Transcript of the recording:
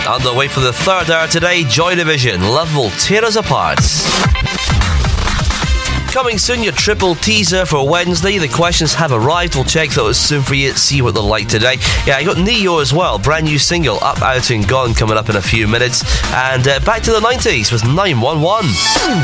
Underway for the third hour today, Joy Division, Love Will Tear Us Apart. Coming soon, your triple teaser for Wednesday. The questions have arrived. We'll check those soon for you, see what they're like today. Yeah, I got Neo as well. Brand new single, Up, Out and Gone, coming up in a few minutes. And back to the 90s with 911.